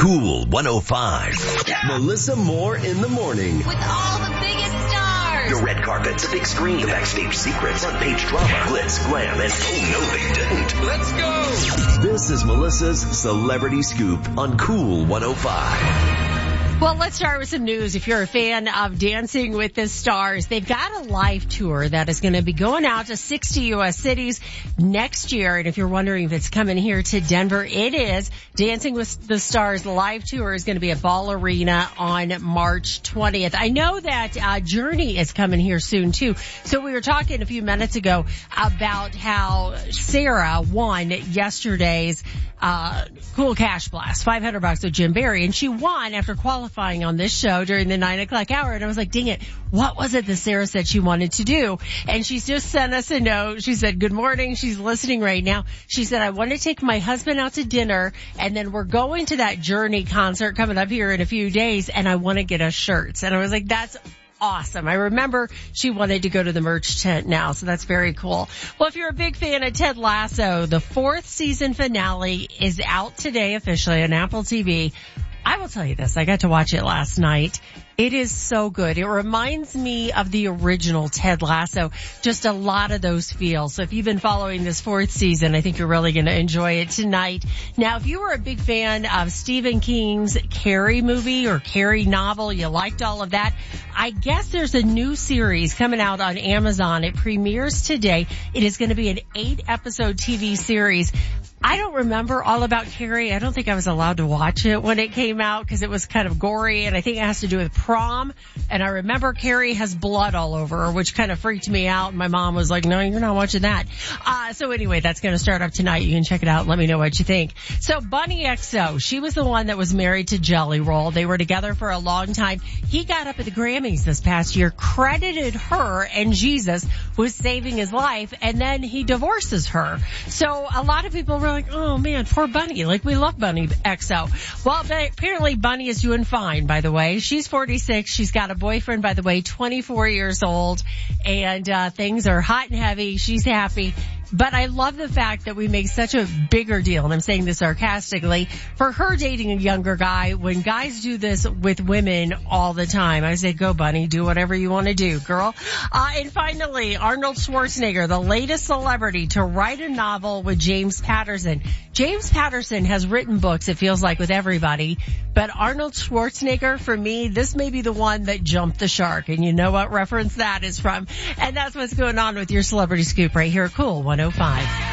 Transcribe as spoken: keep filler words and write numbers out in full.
Cool one oh five. Melissa Moore in the morning. With all the biggest stars. The red carpet, the big screen, the backstage secrets, front page drama, glitz, glam, and oh no they didn't. Let's go. This is Melissa's Celebrity Scoop on Cool one oh five. Well, let's start with some news. If you're a fan of Dancing with the Stars, they've got a live tour that is going to be going out to sixty U S cities next year. And if you're wondering if it's coming here to Denver, it is. Dancing with the Stars live tour is going to be at Ball Arena on March twentieth. I know that uh, Journey is coming here soon, too. So we were talking a few minutes ago about how Sarah won yesterday's uh Cool Cash Blast, five hundred bucks with Jim Barry, and she won after qualifying on this show during the nine o'clock hour. And I was like, dang it, what was it that Sarah said she wanted to do? And she's just sent us a note. She said, good morning. She's listening right now. She said, I want to take my husband out to dinner, and then we're going to that Journey concert coming up here in a few days, and I want to get us shirts. And I was like, that's awesome. I remember she wanted to go to the merch tent now, so that's very cool. Well, if you're a big fan of Ted Lasso, the fourth season finale is out today officially on Apple T V. I will tell you this, I got to watch it last night. It is so good. It reminds me of the original Ted Lasso, just a lot of those feels. So if you've been following this fourth season, I think you're really going to enjoy it tonight. Now, if you were a big fan of Stephen King's Carrie movie or Carrie novel, you liked all of that, I guess there's a new series coming out on Amazon. It premieres today. It is going to be an eight episode T V series. I don't remember all about Carrie. I don't think I was allowed to watch it when it came out because it was kind of gory, and I think it has to do with prom. And I remember Carrie has blood all over her, which kind of freaked me out. My mom was like, no, you're not watching that. Uh, so anyway, that's going to start up tonight. You can check it out and let me know what you think. So Bunny X O, she was the one that was married to Jelly Roll. They were together for a long time. He got up at the Grammys this past year, credited her and Jesus with saving his life, and then he divorces her. So a lot of people were like, oh man, poor Bunny. Like, we love Bunny X O. Well, apparently Bunny is doing fine, by the way. She's forty-six. She's got a boyfriend, by the way, twenty-four years old. And, uh, things are hot and heavy. She's happy. But I love the fact that we make such a bigger deal, and I'm saying this sarcastically, for her dating a younger guy when guys do this with women all the time. I say, go Bunny, do whatever you want to do, girl. Uh, and finally, Arnold Schwarzenegger, the latest celebrity to write a novel with James Patterson. James Patterson has written books, it feels like, with everybody, but Arnold Schwarzenegger, for me, this may be the one that jumped the shark, and you know what reference that is from. And that's what's going on with your Celebrity Scoop right here at Cool one oh five.